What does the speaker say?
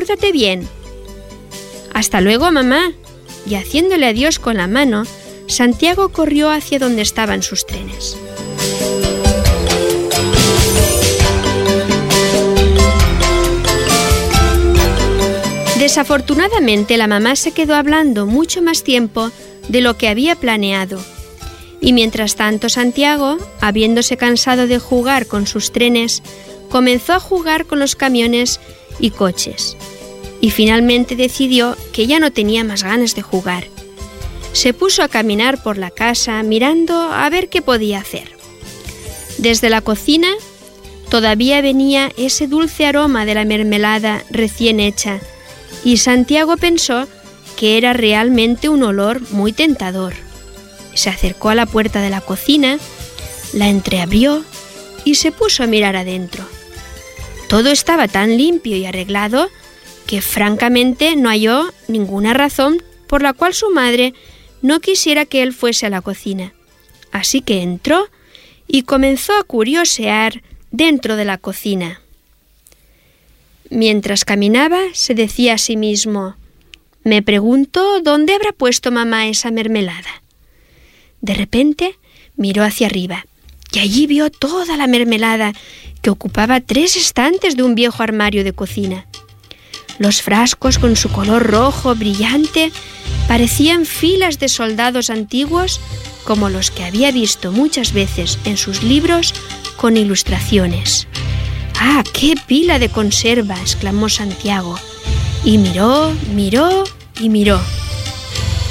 pórtate bien». «Hasta luego, mamá». Y haciéndole adiós con la mano, Santiago corrió hacia donde estaban sus trenes. Desafortunadamente, la mamá se quedó hablando mucho más tiempo de lo que había planeado. Y mientras tanto, Santiago, habiéndose cansado de jugar con sus trenes, comenzó a jugar con los camiones y coches. Y finalmente decidió que ya no tenía más ganas de jugar. Se puso a caminar por la casa mirando a ver qué podía hacer. Desde la cocina todavía venía ese dulce aroma de la mermelada recién hecha, y Santiago pensó que era realmente un olor muy tentador. Se acercó a la puerta de la cocina, la entreabrió y se puso a mirar adentro. Todo estaba tan limpio y arreglado que francamente no halló ninguna razón por la cual su madre no quisiera que él fuese a la cocina. Así que entró y comenzó a curiosear dentro de la cocina. Mientras caminaba, se decía a sí mismo: «Me pregunto dónde habrá puesto mamá esa mermelada». De repente miró hacia arriba y allí vio toda la mermelada, que ocupaba 3 estantes de un viejo armario de cocina. Los frascos, con su color rojo brillante, parecían filas de soldados antiguos, como los que había visto muchas veces en sus libros con ilustraciones. «¡Ah, qué pila de conserva!», exclamó Santiago. Y miró y miró.